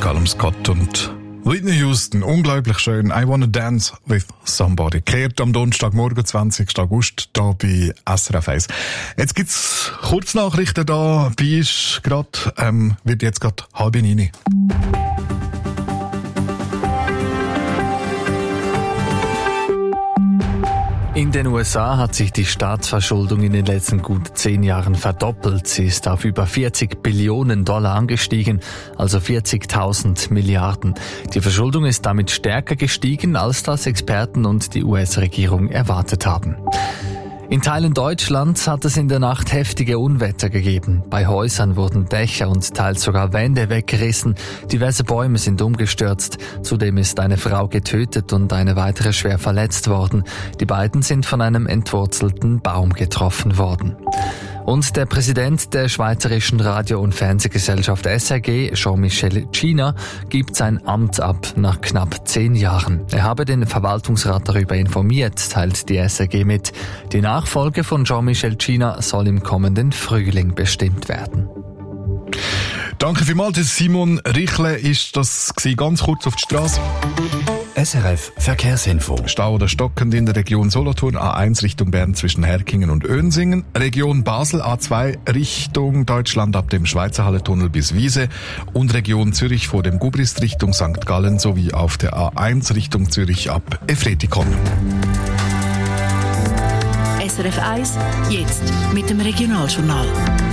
Callum Scott und Whitney Houston, unglaublich schön. I Wanna Dance with Somebody. Kehrt am Donnerstagmorgen, 20. August, hier bei SRF 1. Jetzt gibt's Kurznachrichten da. Bei ist gerade, wird jetzt gerade 8:30. In den USA hat sich die Staatsverschuldung in den letzten gut 10 Jahren verdoppelt. Sie ist auf über $40 Billionen angestiegen, also 40.000 Milliarden. Die Verschuldung ist damit stärker gestiegen, als das Experten und die US-Regierung erwartet haben. In Teilen Deutschlands hat es in der Nacht heftige Unwetter gegeben. Bei Häusern wurden Dächer und teils sogar Wände weggerissen. Diverse Bäume sind umgestürzt. Zudem ist eine Frau getötet und eine weitere schwer verletzt worden. Die beiden sind von einem entwurzelten Baum getroffen worden. Und der Präsident der Schweizerischen Radio- und Fernsehgesellschaft SRG, Jean-Michel Cina, gibt sein Amt ab nach knapp 10 Jahren. Er habe den Verwaltungsrat darüber informiert, teilt die SRG mit. Die Nachfolge von Jean-Michel Cina soll im kommenden Frühling bestimmt werden. Danke vielmals, Simon Richle ist das gewesen. Ganz kurz auf die Straße. SRF Verkehrsinfo. Stau oder stockend in der Region Solothurn, A1 Richtung Bern zwischen Herkingen und Önsingen. Region Basel, A2 Richtung Deutschland ab dem Schweizerhalle-Tunnel bis Wiese. Und Region Zürich vor dem Gubrist Richtung St. Gallen sowie auf der A1 Richtung Zürich ab Efretikon. SRF 1, jetzt mit dem Regionaljournal.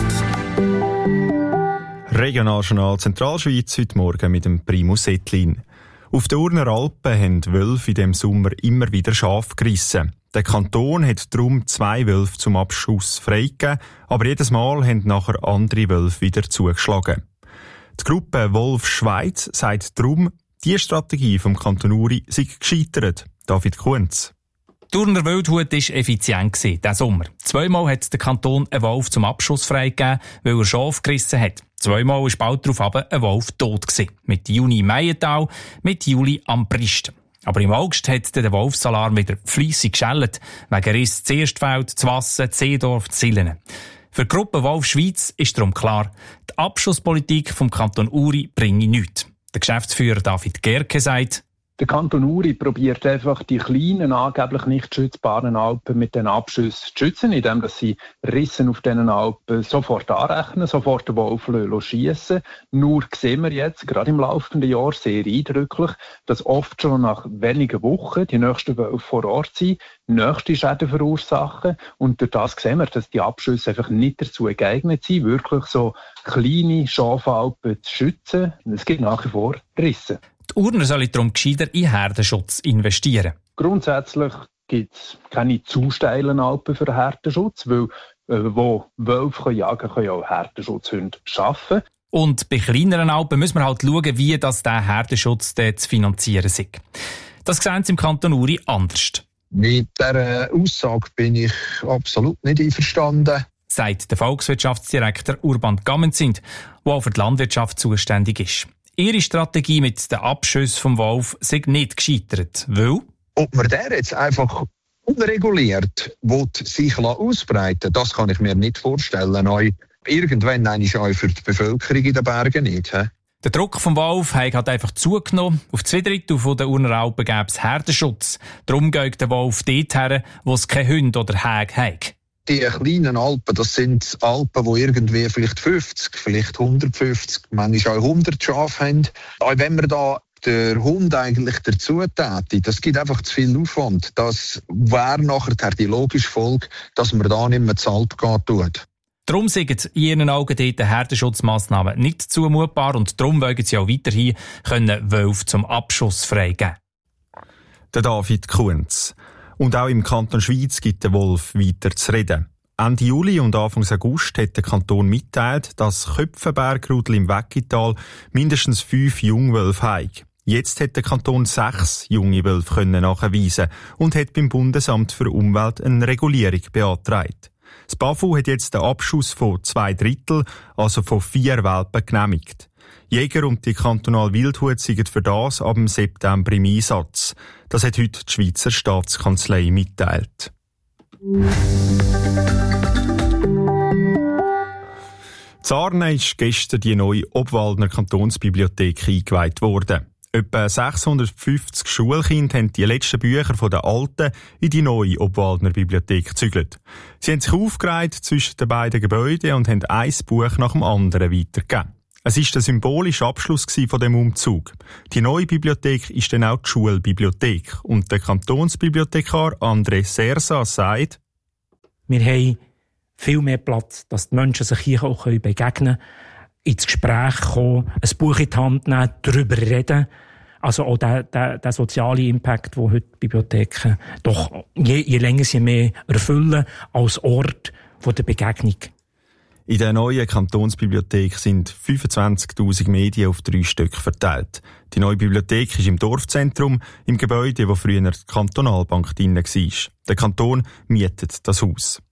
Regionaljournal Zentralschweiz heute Morgen mit dem Primus Ettlin. Auf den Urner Alpen haben Wölfe in diesem Sommer immer wieder Schafe gerissen. Der Kanton hat darum 2 Wölfe zum Abschuss freigegeben, aber jedes Mal haben nachher andere Wölfe wieder zugeschlagen. Die Gruppe Wolf Schweiz sagt darum, die Strategie vom Kanton Uri sei gescheitert. David Kunz. Die Urner Wildhut war effizient diesen Sommer. 2-mal hat der Kanton einen Wolf zum Abschuss freigegeben, weil er Schaf gerissen hat. 2-mal war bald darauf ein Wolf tot gewesen. Mit Juni im Meiental, mit Juli am Prist. Aber im August hat der Wolfsalarm wieder fleissig geschellt, wegen Riss zu Erstfeld, zu Wassen, zu Seedorf, zu Sillenen. Für die Gruppe Wolf Schweiz ist darum klar, die Abschusspolitik vom Kanton Uri bringe nichts. Der Geschäftsführer David Gerke sagt, der Kanton Uri probiert einfach, die kleinen, angeblich nicht schützbaren Alpen mit den Abschüssen zu schützen, indem sie Rissen auf diesen Alpen sofort anrechnen, sofort den Wolf schiessen. Nur sehen wir jetzt, gerade im laufenden Jahr, sehr eindrücklich, dass oft schon nach wenigen Wochen die nächsten Wölfe vor Ort sind, nächste Schäden verursachen. Und durch das sehen wir, dass die Abschüsse einfach nicht dazu geeignet sind, wirklich so kleine Schafalpen zu schützen. Es gibt nach wie vor Risse. Die Urner sollen darum gescheiter in Herdenschutz investieren. Grundsätzlich gibt es keine zu steilen Alpen für Herdenschutz, weil wo Wölfe jagen können auch Herdenschutzhunde arbeiten. Und bei kleineren Alpen müssen wir halt schauen, wie das der Herdenschutz zu finanzieren ist. Das sehen Sie im Kanton Uri anders. Mit dieser Aussage bin ich absolut nicht einverstanden, sagt der Volkswirtschaftsdirektor Urban Gammenzind, der auch für die Landwirtschaft zuständig ist. Ihre Strategie mit den Abschüssen vom Wolf sei nicht gescheitert, weil? Ob man der jetzt einfach unreguliert sich ausbreiten will, das kann ich mir nicht vorstellen. Irgendwann ist auch für die Bevölkerung in den Bergen nicht. Der Druck vom Wolf hat einfach zugenommen. Auf 2/3 der Urner Alpen gäbe es Herdenschutz. Darum geht der Wolf dort her, wo es keine Hunde oder Häge hat. Die kleinen Alpen, das sind Alpen, die irgendwie vielleicht 50, vielleicht 150, manchmal auch 100 Schafe haben. Auch wenn man da den Hund eigentlich dazu täte, das gibt einfach zu viel Aufwand. Das wäre nachher die logische Folge, dass man da nicht mehr zu Alp tut. Darum sind in Ihren Augen dort Herdenschutzmassnahmen nicht zumutbar und darum wollen Sie auch weiterhin Wölfe zum Abschuss freigeben. Der David Kunz. Und auch im Kanton Schweiz gibt der Wolf weiter zu reden. Ende Juli und Anfang August hat der Kanton mitteilt, dass Köpfenbergrudel im Weckital mindestens 5 Jungwölfe hat. Jetzt hat der Kanton 6 junge Wölfe nachweisen und hat beim Bundesamt für Umwelt eine Regulierung beantragt. Das BAFU hat jetzt den Abschuss von 2/3, also von 4 Welpen, genehmigt. Jäger und die kantonale Wildhut sind für das ab dem September im Einsatz. Das hat heute die Schweizer Staatskanzlei mitteilt. In Aarne ist gestern die neue Obwaldner Kantonsbibliothek eingeweiht worden. Etwa 650 Schulkinder haben die letzten Bücher von der alten in die neue Obwaldner Bibliothek gezügelt. Sie haben sich aufgereiht zwischen den beiden Gebäuden und haben ein Buch nach dem anderen weitergegeben. Es war der symbolische Abschluss von dem Umzug. Die neue Bibliothek ist dann auch die Schulbibliothek. Und der Kantonsbibliothekar André Sersa sagt: Wir haben viel mehr Platz, dass die Menschen sich hier auch begegnen können, ins Gespräch kommen, ein Buch in die Hand nehmen, darüber reden. Also auch der soziale Impact, den heute Bibliotheken doch je länger sie mehr erfüllen, als Ort der Begegnung. In der neuen Kantonsbibliothek sind 25'000 Medien auf 3 Stück verteilt. Die neue Bibliothek ist im Dorfzentrum, im Gebäude, wo früher die Kantonalbank drin war. Der Kanton mietet das Haus.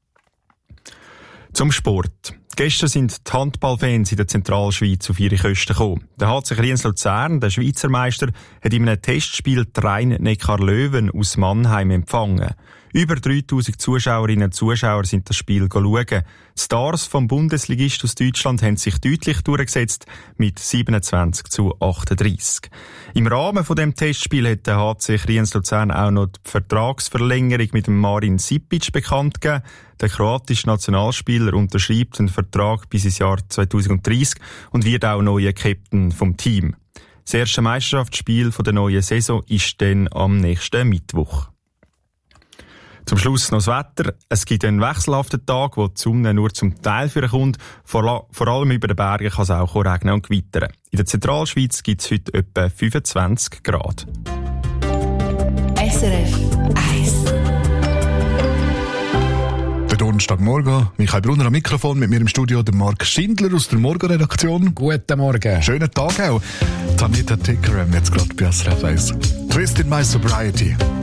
Zum Sport. Gestern sind die Handballfans in der Zentralschweiz auf ihre Kosten gekommen. Der HC Kriens-Luzern, der Schweizer Meister, hat in einem Testspiel die Rhein-Neckar-Löwen aus Mannheim empfangen. Über 3000 Zuschauerinnen und Zuschauer sind das Spiel schauen. Die Stars vom Bundesligist aus Deutschland haben sich deutlich durchgesetzt mit 27:38. Im Rahmen von dem Testspiel hat der HC Kriens-Luzern auch noch die Vertragsverlängerung mit dem Marin Sipic bekannt gegeben. Der kroatische Nationalspieler unterschreibt einen Vertrag bis ins Jahr 2030 und wird auch neuer Captain vom Team. Das erste Meisterschaftsspiel der neuen Saison ist dann am nächsten Mittwoch. Zum Schluss noch das Wetter. Es gibt einen wechselhaften Tag, wo die Sonne nur zum Teil kommt. Vor allem über den Bergen kann es auch regnen und gewittern. In der Zentralschweiz gibt es heute etwa 25 Grad. SRF 1. Der Donnerstagmorgen, Michael Brunner am Mikrofon, mit mir im Studio der Marc Schindler aus der Morgenredaktion. Guten Morgen. Schönen Tag auch. Tanita Tikaram jetzt gerade bei SRF 1. Twist in my sobriety.